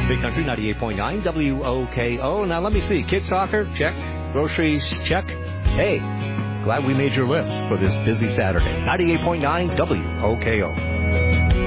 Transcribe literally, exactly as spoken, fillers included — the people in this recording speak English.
Big Country ninety-eight point nine W O K O. Now let me see. Kids soccer, check. Groceries, check. Hey, glad we made your list for this busy Saturday. ninety-eight point nine W O K O.